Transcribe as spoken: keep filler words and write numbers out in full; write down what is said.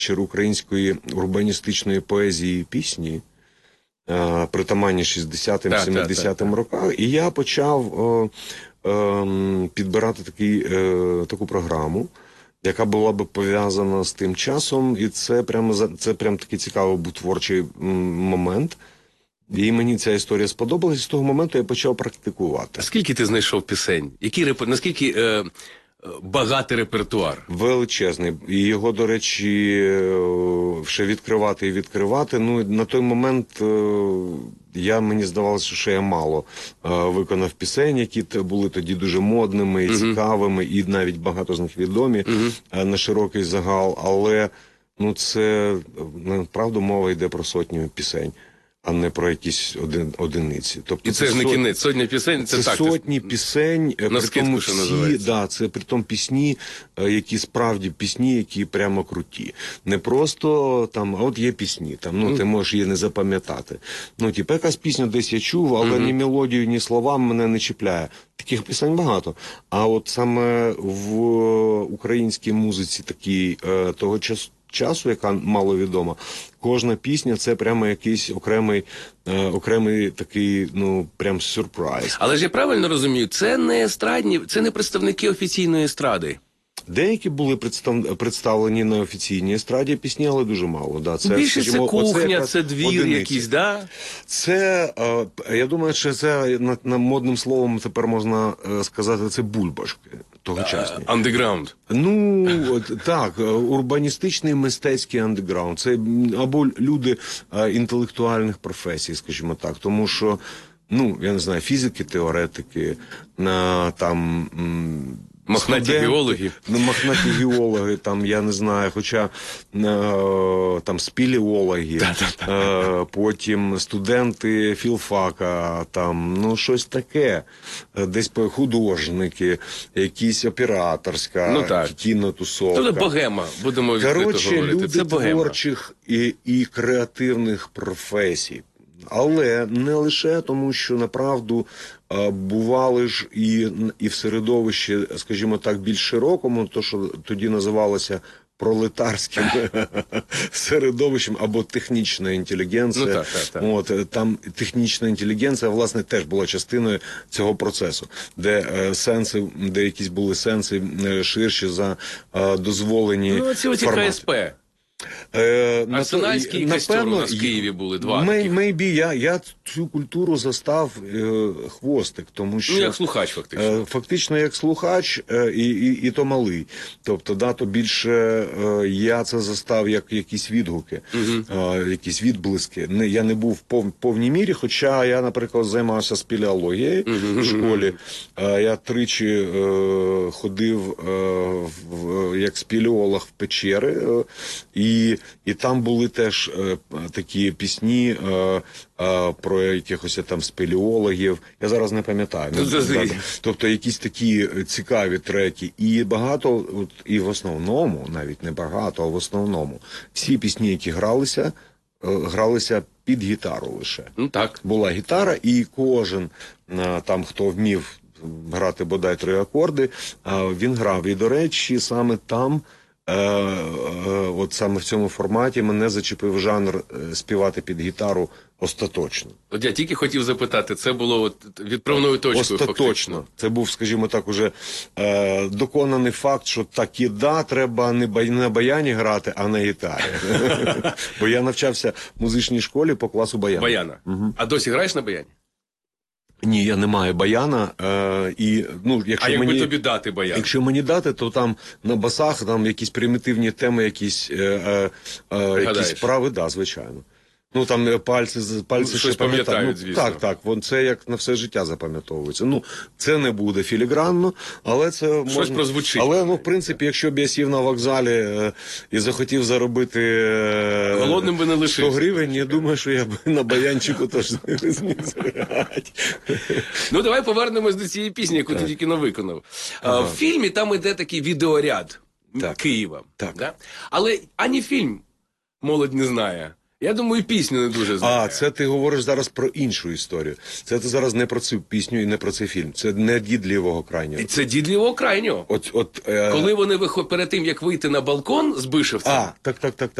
української урбаністичної поезії і пісні, притаманні шістдесятим-сімдесятим роках, і я почав о, о, підбирати такий, о, таку програму, яка була би пов'язана з тим часом, і це прямо це прямо такий цікавий був творчий момент. І мені ця історія сподобалась, і з того моменту я почав практикувати. А скільки ти знайшов пісень? Які реп... Наскільки е... багатий репертуар? Величезний. І його, до речі, ще відкривати і відкривати. Ну, на той момент я, мені здавалося, що я мало виконав пісень, які були тоді дуже модними і uh-huh. цікавими, і навіть багато з них відомі uh-huh. на широкий загал. Але, ну, це, направду, мова йде про сотню пісень, а не про якісь один, одиниці. Тобто і це, це ж не сот... кінець, сотня пісень, це, це так. сотні ти... пісень, на скидку, що називається. Да, це при тому пісні, які справді пісні, які прямо круті. Не просто там, а от є пісні, там, ну, mm. ти можеш її не запам'ятати. Ну, типу, якась пісня десь я чув, але mm-hmm. ні мелодію, ні слова мене не чіпляє. Таких пісень багато. А от саме в українській музиці такій е, того часу, часу, яка маловідома, кожна пісня – це прямо якийсь окремий, е, окремий такий, ну, прям сюрприз. Але ж я правильно розумію, це не естрадні, це не представники офіційної естради. Деякі були представ... представлені на офіційній естраді пісні, але дуже мало. Да. Це, більше скажімо, це кухня, це двір одиниці. Якийсь, да? Це, е, я думаю, що це на, на модним словом тепер можна е, сказати, це бульбашки тогочасні. Андеграунд. Ну, так, урбаністичний мистецький андеграунд. Це або люди е, інтелектуальних професій, скажімо так, тому що, ну, я не знаю, фізики, теоретики, на там... М мохнаті геологи. Ну, мохнаті геологи, там, я не знаю, хоча е, там спілеологи, е, потім студенти філфака, там, ну, щось таке, десь художники, якісь операторська, ну, кінотусовка. Це богема, будемо відкрито Коротше, говорити. люди це творчих і, і креативних професій. Але не лише тому, що направду бували ж і, і в середовищі, скажімо так, більш широкому, то що тоді називалося пролетарським середовищем або технічна інтелігенція. Ну, так, так, так. От, там технічна інтелігенція, власне, теж була частиною цього процесу, де е, сенси, де якісь були сенси е, ширші за е, дозволені ну, ці оці формати. КСП. Е, Арсенальський і Костюр у нас в Києві були два мей, таких. Мейбі, я, я цю культуру застав е, хвостик, тому що... Ну, як слухач, фактично. Е, фактично, як слухач, е, і, і, і то малий. Тобто, да, то більше е, я це застав як якісь відгуки, угу. е, якісь відблиски. Не, я не був в пов, повній мірі, хоча я, наприклад, займався спелеологією угу. в школі. Е, я тричі е, ходив е, в, як спелеолог в печери, е, і І, і там були теж е, такі пісні е, е, про якихось там спелеологів. Я зараз не пам'ятаю. Ну, тобто якісь такі цікаві треки. І багато, от, і в основному, навіть не багато, а в основному, всі пісні, які гралися, е, гралися під гітару лише. Ну так. Була гітара, і кожен е, там, хто вмів грати бодай три акорди, е, він грав. І, до речі, саме там Е, е, от саме в цьому форматі мене зачепив жанр е, співати під гітару остаточно. От я тільки хотів запитати, це було от відправною точкою остаточно. Фактично. Це був, скажімо так, уже е, доконаний факт, що таки да, треба не бай, на баяні грати, а на гітарі. Бо я навчався в музичній школі по класу баяна. Баяна. Угу. А досі граєш на баяні? Ні, я не маю баяна. Е, і, ну, якщо а якби мені, тобі дати баян? Якщо мені дати, то там на басах там якісь примітивні теми, якісь, е, е, е, якісь прави, да, звичайно. Ну, там пальці, пальці ну, ще пам'ятають, ну, звісно. Так, так, вон, це як на все життя запам'ятовується. Ну, це не буде філігранно, але це щось можна... прозвучить. Але, ну, в принципі, якщо б я сів на вокзалі е, і захотів заробити е, голодним би не лишився. сто гривень, я думаю, що я б на баянчику теж не зміг зіграти. Ну, давай повернемось до цієї пісні, яку так. ти тільки не виконав. Ага. В фільмі там іде такий відеоряд так. Києва. Так. Да? Але ані фільм молодь не знає, Я думаю, пісню не дуже знаю. А, це ти говориш зараз про іншу історію. Це ти зараз не про цю пісню і не про цей фільм. Це не «Дід лівого крайнього». І це «Дід лівого крайнього». От, от, е... Коли вони виход перед тим, як вийти на балкон з Бишевцем, А, так, так, так,